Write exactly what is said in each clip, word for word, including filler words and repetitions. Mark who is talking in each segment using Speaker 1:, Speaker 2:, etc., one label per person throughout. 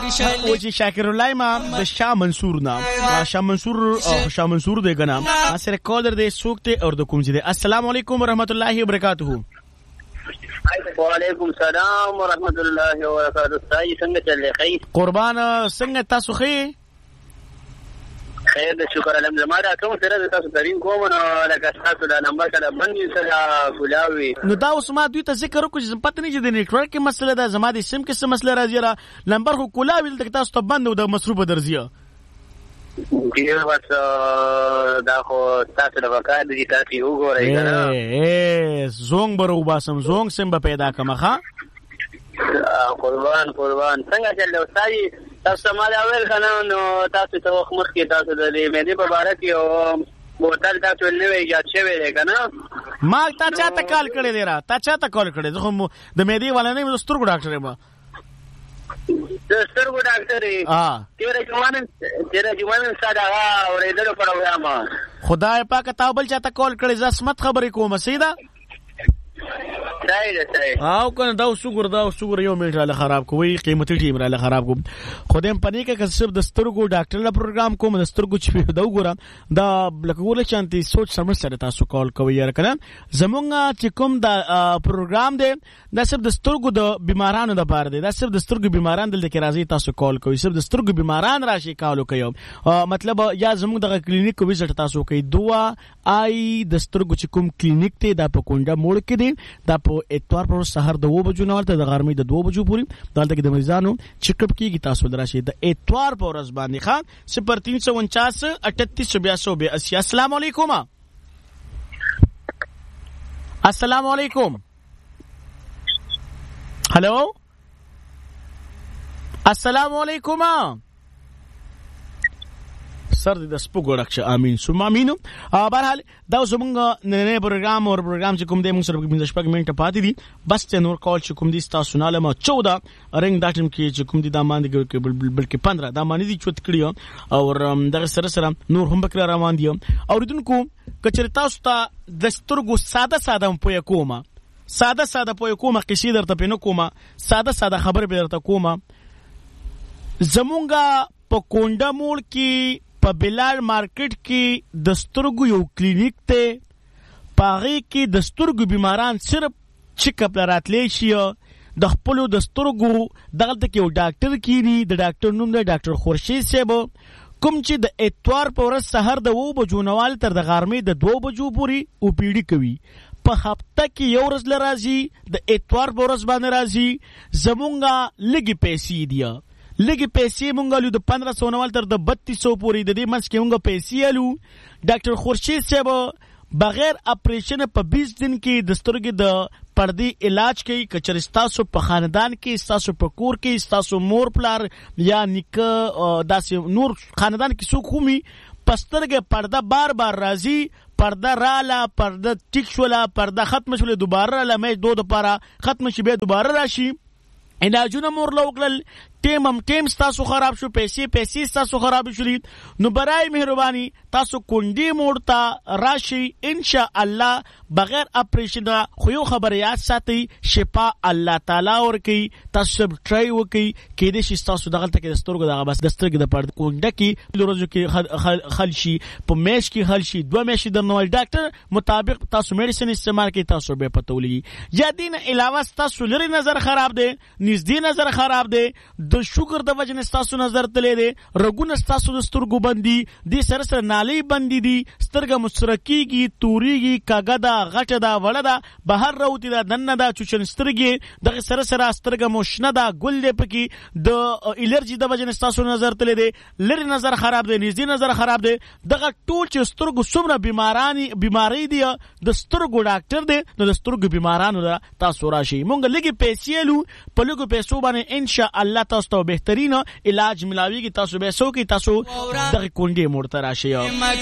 Speaker 1: او چې شاکر الله ما د شاه منصور نه شاه منصور شاه منصور دې کنه سره کالر دې سوکته اور د کوم چې السلام علیکم ورحمت الله وبرکاتہ.
Speaker 2: وعلیکم السلام ورحمت الله وبرکاتہ. سای څنګه چلې خیر
Speaker 1: قربان څنګه تاسو خیر
Speaker 2: خیر د شکر الحمدلله. دا کوم سره تاسو ترين کوم نو لکه تاسو دا نمبر کله باندې سره کولاوي
Speaker 1: نو دا اوس ما دوی ته ذکر وکړ چې پته نه چې د نیټورک کې مسله ده زما د سیم کې څه مسله راځي را نمبر خو کولاوي ته تاسو ته باندې د مصروف درځي
Speaker 2: ډیر بس دا خو تاسو د وکړه د تاسو وګورئ کنه
Speaker 1: اے زونګ برو باسم زونګ سم به پیدا کما ښا
Speaker 2: قربان قربان څنګه چلو سای تاسو ما دا ویل کنه نو تاسو ته وخت مخ کې تاسو د مېدی په باره کې او بوتل تاسو نه وی یا چې ویل کنه
Speaker 1: ما تا چاته کال کړی دی را تا چاته کال کړی زه خو د مېدی والا نه د سترګو ډاکټر ما
Speaker 2: د سترګو ډاکټر ها تیرې جوانن تیرې جوانن ساده اورېدل پروګرام
Speaker 1: خدای پاک ته بل چاته کال کړی ز اسمت خبرې کوم سیدا
Speaker 2: صحیح صحیح
Speaker 1: او کنه دا شکر دا شکر یو منټ را خراب کوي قیمتي ټیم را خراب کوم خدایم پني کې کسب د سترګو ډاکټر له پروګرام کوم د سترګو چې دا وګورم دا لکه شانتي سوچ سمجھ سره تاسو کال کوي یار کنه زمونږ چې کوم دا پروګرام دی دا صرف د سترګو د بیمارانو د پاره دی دا صرف د سترګو بیماران دلته کې راځي تاسو کال کوي صرف د سترګو بیماران راشي کال کوي مطلب یا زمونږ د کلینیک کو وزټ تاسو کوي دوا آی د سترګو چې کوم کلینیک ته دا په کونډه موړ کې دی دا په اتوار پر سحر د و بجو نه ورته د غرمې د دو بجو پورې دلته کې د مریضانو چیک اپ کیږي تاسو دراشي د اتوار پر ورځ باندې خان صفر تین سو انچاس اٹھتیس بیاسو بیاسی. السلام علیکم السلام علیکم هلو السلام علیکم سر د سپوږ ورکشه امين سو امين. بهرحال دا زمونږ نن پروګرام او پروګرام چې کوم د موږ سره په شپږ منټه پاتې دي بس ته نور کال چې کوم دي تاسو نه لمه چودہ رنګ داتم کې چې کوم دي د باندې کې بلکې پندرہ د باندې دي چوت کړیو او دغه سره سره نور هم بکره روان دي او ردونکو کچر تاسو ته د سترګو ساده ساده په کومه ساده ساده په کومه قصې درته پینو کومه ساده ساده خبر به درته کومه زمونږه په کونډه مول کې په بلال مارکیټ کې د سترګو یو کلینیک ته پاغي کې د سترګو بیماران صرف چیک اپ راتلې شي د خپل د سترګو دغه کې یو ډاکټر کینی د ډاکټر نوم د ډاکټر خورشید صاحب کوم چې د اتوار په ورځ سحر د وو بجو نوال تر د غرمې د دو بجو پورې او پیډي کوي په هفته کې یو ورځ لرازي د اتوار په ورځ باندې راځي زمونږه لګي پیسې دی لګي پیسې مونږ له د پندرہ سو نوال تر د بتیس سو پورې د دې منځ کې مونږ پیسې الو ډاکټر خورشید صاحب بغیر اپریشن په بیس دن کې د سترګې د پردې علاج کوي کچر استاسو په خاندان کې استاسو په کور کې استاسو مور پلار یا نیکه داسې نور خاندان کې څوک همي پسترګه پرده بار بار راځي پرده رااله پرده ټیک شوله پرده ختم شوله دوباره رااله مې دو د پاره ختم شي به دوباره راشي علاجونه مور لوکل ټیم هم ټیم تاسو خراب شو پیسې پیسې تاسو خراب شولې نو برای مهرباني تاسو کونډي موړتا راشي ان شاء الله بغیر اپریشن خو یو خبر یاد ساتي شفا الله تعالی ورکي تاسو سب ټرای وکي کې دې شي تاسو دغه تک د سترګو دغه بس د سترګو د پرد کونډه کې لورځو کې خلشي په میش کې خلشي دوه میش د نوال ډاکټر مطابق تاسو میډیسن استعمال کوي تاسو به پتولې یا دین علاوه تاسو لري نظر خراب دي نږدې نظر خراب دي د شوګر د وجه نستاسو نظر تلې دي رګونه ستاسو د سترګو بندي دي سره سره نالي بندي دي سترګه مسرکیږي توريږي کاګدا غټه دا وړه دا بهر راوتی دا دنه دا چوچن سترګي د سره سره سترګه مشنه دا ګل دی پکې د الرجی د وجه نستاسو نظر تلې دي لری نظر خراب دي نږدې نظر خراب دي دغه ټول چې سترګو څومره بیمارانی بیماری دي د سترګو ډاکټر دی نو د سترګو بیمارانو دا تاسو راشي مونږ لګي پیسې لو په لګو پیسو باندې ان شاء الله تاسو ته بهترین علاج ملاويږي تاسو به سو کې تاسو دغه کونډې موړ ته راشي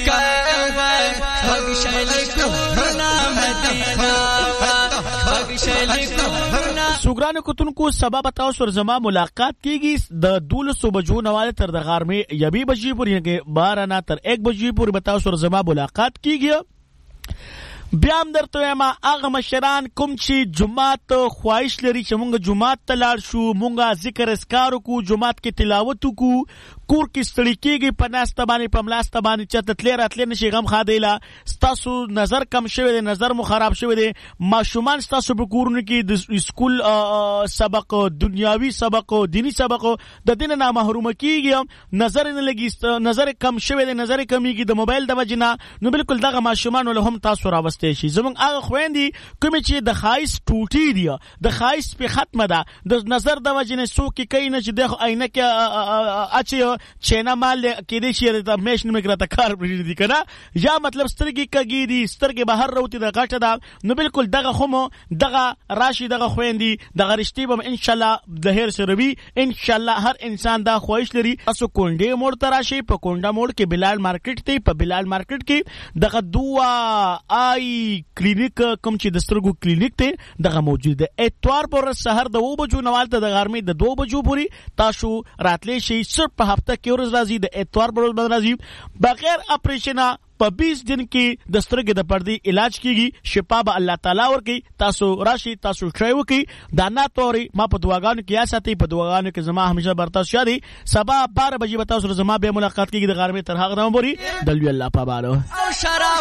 Speaker 1: سوګرانو کوتونکو سبب تاسو سره زما ملاقات کیږي د دولس بجو نواله تر د غرمې یبي بجې پورې کې بارہ نه تر ایک بجې پورې تاسو سره زما ملاقات کیږي بیا هم درته وایم هغه مشران کوم چې جماعت خواهش لري چې مونږ جماعت ته لاړ شو، مونږ ذکر اذکار وکړو، جماعت کې تلاوت وکړو، کور کې ستړي کېږي، په ناسته باندې په ملاسته باندې چاته تللی راتلی نشي، غم ښادیله ستاسو نظر کم شوی دی، نظر مو خراب شوی دی، ماشومان ستاسو په کورونو کې د سکول سبق، دنیاوي سبق، دینی سبق د دین نه محروم کېږي، نظر نه لګي، نظر کم شوی دی، نظر کمیږي د موبایل د وجې نه. نو بالکل دغه ماشومان له هم تاسو راوستی شي. زمونږ هغه خویندې کومې چې د ښایست ټوټې دي، د ښایست پې ختمه ده، د نظر د وجې نه څوک یې کوي نه چې د عینکې اچي چینا مال کېدای شي د میاشتې نومې راته کار پرېږدي که نه، یا مطلب سترګې کږې دي، سترګې بهر راوتې ده، غټه ده. نو بالکل دغه خو مو دغه راشي، دغه خویندې دغه رشتې به انشاءالله د هیر سره وي. انشاءالله هر انسان دا خواهش لري تاسو کونډې موړ ته راشئ. په کونډه موړ کې بلال مارکیټ دی، په بلال مارکیټ کې دغه دوا آی کلینیک کوم چې د سترګو کلینیک دی دغه موجود دی. اتوار پر ورځ سهار د اوه بجو نه والته د غرمې د دوه بجو پورې تاسو راتلی شئ. صرف په هفته کې ورځ راځي، د اتوار پر ورځ باندې راځي، بغیر اپریشنه په بیس دن کې د سترګې د پردې علاج کیږي، شفا به الله تعالی ورکړي. تاسو راشي، تاسو ټرای وکړئ. دا نه توري ما په دعاګانو کې یا ساتي، په دعاګانو کې زما همیشه برتاس یادي. سبا بارہ بجې به تاسو زما به ملاقات کیږي د غرمې تر هغه نه پورې. دلوي الله پابالو.